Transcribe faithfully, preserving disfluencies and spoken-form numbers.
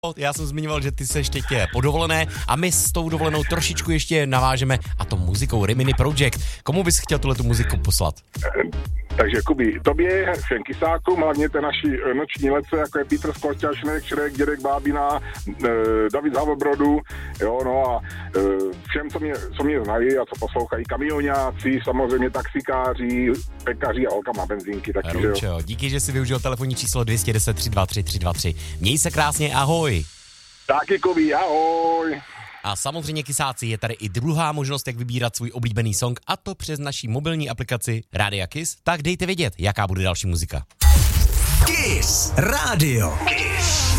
Já jsem zmiňoval, že ty seš teď po dovolené a my s tou dovolenou trošičku ještě navážeme a to muzikou Rimini Project. Komu bys chtěl tuhletu muziku poslat? Takže Kubi, tobě, všem kysákům, hlavně té naši noční lece, jako je Petr Sklošťašnek, Šrek, Dědek Bábina, eh, David Havobrodu, jo, no a eh, všem, co mě, co mě znají a co poslouchají, kamionáci, samozřejmě taxikáři, pekaři a holka má benzínky, taky, Ručo, že jo. díky, že jsi využil telefonní číslo dvě jedna deset, tři dva tři, tři dva tři. Měj se krásně, ahoj. Taky Kubi, ahoj. A samozřejmě, kysáci, je tady i druhá možnost, jak vybírat svůj oblíbený song, a to přes naší mobilní aplikaci Rádia Kiss. Tak dejte vědět, jaká bude další muzika. Kiss Radio. Kiss.